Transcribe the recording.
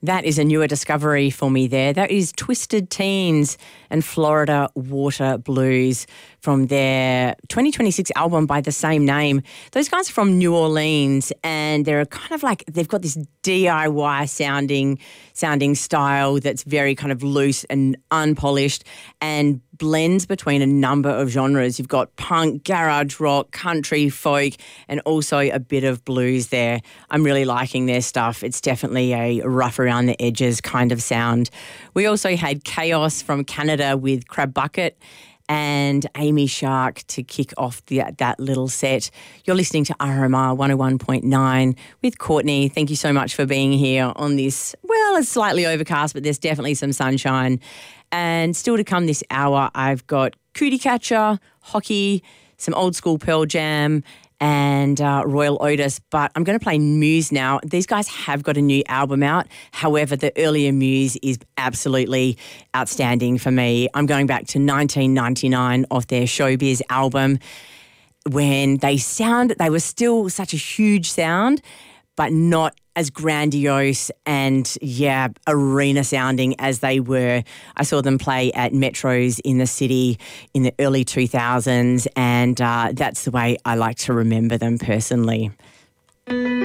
That is a newer discovery for me there. That is Twisted Teens and Florida Water Blues from their 2026 album by the same name. Those guys are from New Orleans, and they're kind of like, they've got this DIY sounding style that's very kind of loose and unpolished and blends between a number of genres. You've got punk, garage rock, country, folk, and also a bit of blues there. I'm really liking their stuff. It's definitely a rough around the edges kind of sound. We also had Chaos from Canada with Crab Bucket and Amy Shark to kick off that little set. You're listening to RMR 101.9 with Courtney. Thank you so much for being here on this, well, it's slightly overcast, but there's definitely some sunshine. And still to come this hour, I've got Cootie Catcher, Hockey, some old school Pearl Jam, and Royal Otis, but I'm going to play Muse now. These guys have got a new album out. However, the earlier Muse is absolutely outstanding for me. I'm going back to 1999 off their Showbiz album when they were still such a huge sound, but not as grandiose and, arena sounding as they were. I saw them play at Metros in the city in the early 2000s, and that's the way I like to remember them personally.